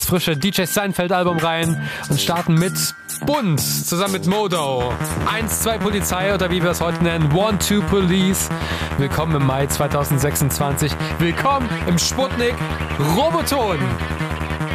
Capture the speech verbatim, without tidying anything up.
frische D J Seinfeld Album rein und starten mit Bunt zusammen mit Modo. eins zwei Polizei oder wie wir es heute nennen, one two Police. Willkommen im Mai zweitausendsechsundzwanzig. Willkommen im Sputnik Roboton.